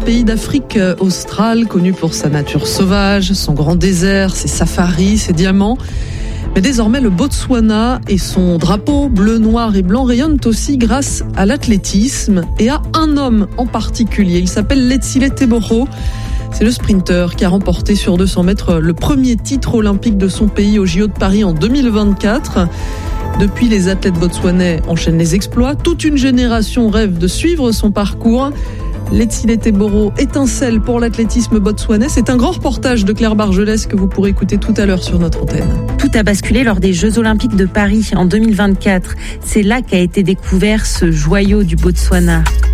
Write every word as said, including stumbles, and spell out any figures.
pays d'Afrique australe, connu pour sa nature sauvage, son grand désert, ses safaris, ses diamants. Mais désormais, le Botswana et son drapeau bleu, noir et blanc rayonnent aussi grâce à l'athlétisme et à un homme en particulier. Il s'appelle Letsile Teboro. C'est le sprinter qui a remporté sur deux cents mètres le premier titre olympique de son pays aux J O de Paris en deux mille vingt-quatre. Depuis, les athlètes botswanais enchaînent les exploits. Toute une génération rêve de suivre son parcours. Letsile Teboro étincelle pour l'athlétisme botswanais. C'est un grand reportage de Claire Bargelès que vous pourrez écouter tout à l'heure sur notre antenne. Tout a basculé lors des Jeux Olympiques de Paris en deux mille vingt-quatre. C'est là qu'a été découvert ce joyau du Botswana.